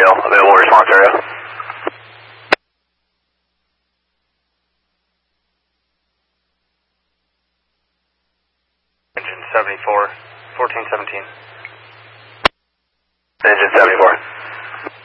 Gale, available response area. Engine 74, 1417. Engine 74.